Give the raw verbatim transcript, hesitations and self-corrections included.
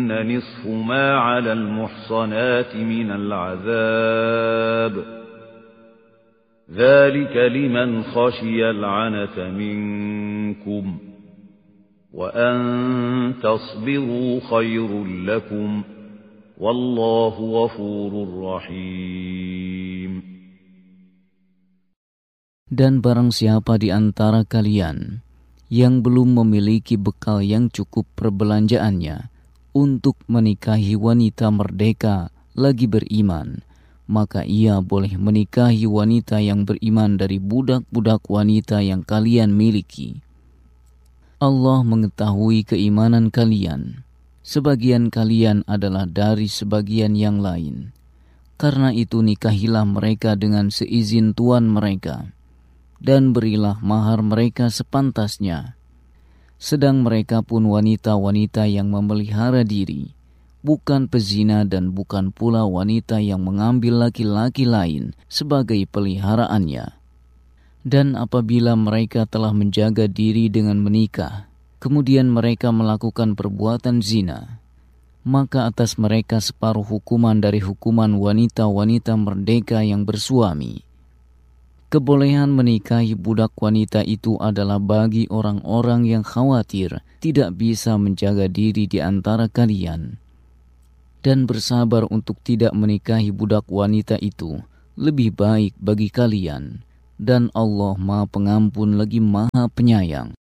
نصف ما على المحصنات من العذاب ذلك لمن خشي العنة منكم وأن تصبروا خير لكم والله غفور رحيم. Dan barang siapa di antara kalian yang belum memiliki bekal yang cukup perbelanjaannya untuk menikahi wanita merdeka lagi beriman, maka ia boleh menikahi wanita yang beriman dari budak-budak wanita yang kalian miliki. Allah mengetahui keimanan kalian. Sebagian kalian adalah dari sebagian yang lain. Karena itu nikahilah mereka dengan seizin tuan mereka, dan berilah mahar mereka sepantasnya. Sedang mereka pun wanita-wanita yang memelihara diri, bukan pezina dan bukan pula wanita yang mengambil laki-laki lain sebagai peliharaannya. Dan apabila mereka telah menjaga diri dengan menikah, kemudian mereka melakukan perbuatan zina, maka atas mereka separuh hukuman dari hukuman wanita-wanita merdeka yang bersuami. Kebolehan menikahi budak wanita itu adalah bagi orang-orang yang khawatir tidak bisa menjaga diri di antara kalian. Dan bersabar untuk tidak menikahi budak wanita itu lebih baik bagi kalian. Dan Allah Maha Pengampun lagi Maha Penyayang.